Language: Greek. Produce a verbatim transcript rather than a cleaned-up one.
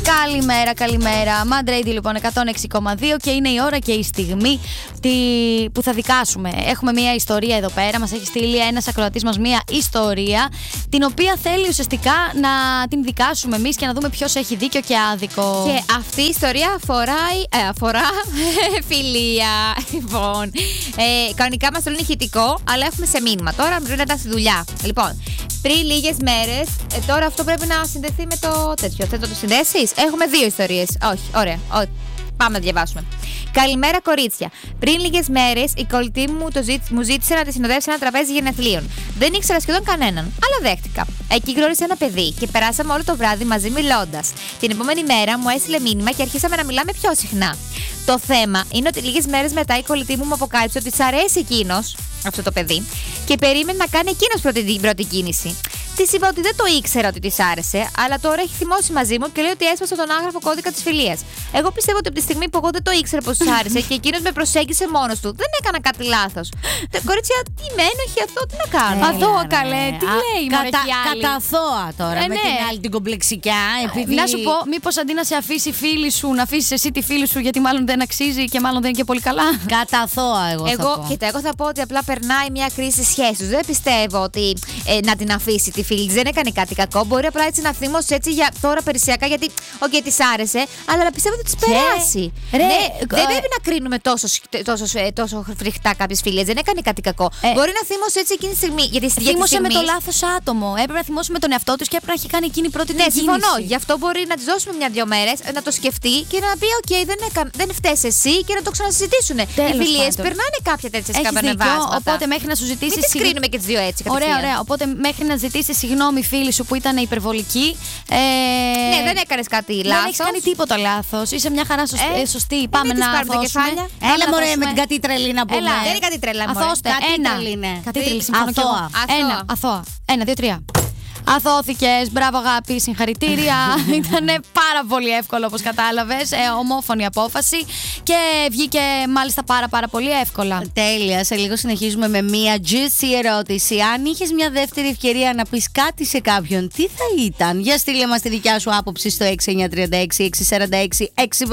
Καλημέρα, καλημέρα. Mad Radio λοιπόν εκατόν έξι κόμμα δύο και είναι η ώρα και η στιγμή τη... που θα δικάσουμε. Έχουμε μια ιστορία εδώ πέρα. Μας έχει στείλει ένας ακροατής μας μια ιστορία, την οποία θέλει ουσιαστικά να την δικάσουμε εμείς και να δούμε ποιος έχει δίκιο και άδικο. Και αυτή η ιστορία αφορά, ε, αφορά φιλία. Λοιπόν, ε, κανονικά μας στέλνουν ηχητικό, αλλά έχουμε σε μήνυμα. Τώρα πρέπει να ήταν στη δουλειά. Λοιπόν, πριν λίγες μέρες, ε, τώρα αυτό πρέπει να συνδεθεί με το τέτοιο. Θες να το συνδέσεις? Έχουμε δύο ιστορίες. Όχι, ωραία. Ό, πάμε να διαβάσουμε. Καλημέρα, κορίτσια. Πριν λίγες μέρες, η κολλητή μου το ζήτ, μου ζήτησε να τη συνοδεύσει σε ένα τραπέζι γενεθλίων. Δεν ήξερα σχεδόν κανέναν, αλλά δέχτηκα. Εκεί γνώρισα ένα παιδί και περάσαμε όλο το βράδυ μαζί μιλώντας. Την επόμενη μέρα μου έστειλε μήνυμα και αρχίσαμε να μιλάμε πιο συχνά. Το θέμα είναι ότι λίγες μέρες μετά η κολλητή μου μου αποκάλυψε ότι της αρέσει εκείνος, αυτό το παιδί, και περίμενε να κάνει εκείνος πρώτη, την πρώτη κίνηση. Της είπα ότι δεν το ήξερα ότι της άρεσε, αλλά τώρα έχει θυμώσει μαζί μου και λέει ότι έσπασε τον άγραφο κώδικα της φιλίας. Εγώ πιστεύω ότι από τη στιγμή που εγώ δεν το ήξερα πως της άρεσε και εκείνος με προσέγγισε μόνος του, δεν έκανα κάτι λάθος. Κορίτσια, τι με ένοχη αυτό, τι να κάνω. Αθώα, καλέ, τι Α, λέει η κατα, άλλη. Κατά αθώα τώρα, Ε, με ναι. την άλλη την κομπλεξικιά. Επειδή... Να σου πω, μήπως αντί να σε αφήσει η φίλη σου, να αφήσει εσύ τη φίλη σου, γιατί μάλλον δεν αξίζει και μάλλον δεν είναι και πολύ καλά. Κατά αθώα, εγώ, Εγώ, θα πω. κοίτα, εγώ θα πω ότι απλά περνάει μια κρίση σχέσης. Δεν πιστεύω ότι ε, να την αφήσει τη φίλη της. Δεν έκανε κάτι κακό. Μπορεί απλά έτσι να θύμωσε έτσι για τώρα περισσιακά, γιατί οκ, okay, της άρεσε, αλλά πιστεύω ότι της περάσει. Ρε, ναι, ε, δεν ε, πρέπει να κρίνουμε τόσο, τόσο, τόσο, τόσο φρικτά κάποιες φίλες. Δεν έκανε κάτι κακό. Ε, Μπορεί να θύμωσε έτσι εκείνη τη στιγμή. Γιατί για τη Θύμωσε με στιγμή... το λάθος άτομο. Έπρεπε να θυμώσει με τον εαυτό του και έπρεπε να έχει κάνει εκείνη η πρώτη Ναι, την συμφωνώ. κίνηση. Γι' αυτό μπορεί να τη δώσουμε μια-δυο μέρες, να το σκεφτεί και να πει: οκ, okay, δεν, έκα... δεν φταίς εσύ, και να το ξανασυζητήσουν. Οι φιλίες περνάνε κάποια τέτοια σκαμπανεβάσματα. Οπότε μέχρι να σου ζητήσει. Μην τις κρίνουμε και τις δύο έτσι. Ωραία, κατευθείαν. ωραία. Οπότε μέχρι να ζητήσει συγγνώμη φίλη σου που ήταν υπερβολική. Ε... Ναι, δεν έκανες κάτι λάθος. Δεν έχει κάνει τίποτα λάθος. Είσαι μια χαρά σωστή. Ε, ε, σωστή. μην Πάμε τις να πάρουμε τα δώσουμε. κεφάλια. Πάμε Έλα να μωρέ δώσουμε. με την κατήτρελη να πούμε. Έλα. Δεν είναι κάτι τρέλα, μωρέ. Αθώστε. Ένα. Κατήτρελη είναι. Κατήτρελη, συμφωνώ κι εγώ. Αθώα. Ένα. Αθώα. Ένα, δύο, τρία. Αθώθηκες, μπράβο αγάπη, συγχαρητήρια. Ήταν πάρα πολύ εύκολο όπως κατάλαβες, ε, ομόφωνη απόφαση και βγήκε μάλιστα πάρα πάρα πολύ εύκολα. Τέλεια, σε λίγο συνεχίζουμε με μία juicy ερώτηση. Αν είχες μια δεύτερη ευκαιρία να πεις κάτι σε κάποιον, τι θα ήταν? Για στείλε μας τη δικιά σου άποψη στο έξι εννιά τρία έξι έξι τέσσερα έξι έξι